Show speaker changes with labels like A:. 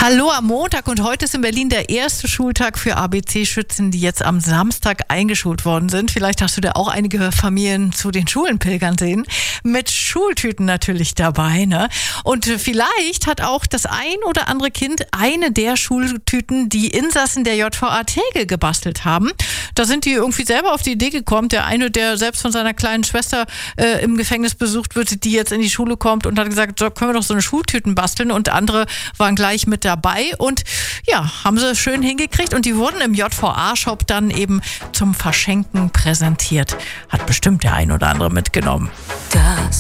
A: Hallo am Montag und heute ist in Berlin der erste Schultag für ABC-Schützen, die jetzt am Samstag eingeschult worden sind. Vielleicht hast du da auch einige Familien zu den Schulen pilgern sehen. Mit Schultüten natürlich dabei, ne? Und vielleicht hat auch das ein oder andere Kind eine der Schultüten, die Insassen der JVA Tegel gebastelt haben. Da sind die irgendwie selber auf die Idee gekommen. Der eine, der selbst von seiner kleinen Schwester im Gefängnis besucht wird, die jetzt in die Schule kommt und hat gesagt, so können wir doch so eine Schultüten basteln. Und andere waren gleich mit dabei und ja, haben sie schön hingekriegt und die wurden im JVA-Shop dann eben zum Verschenken präsentiert. Hat bestimmt der ein oder andere mitgenommen.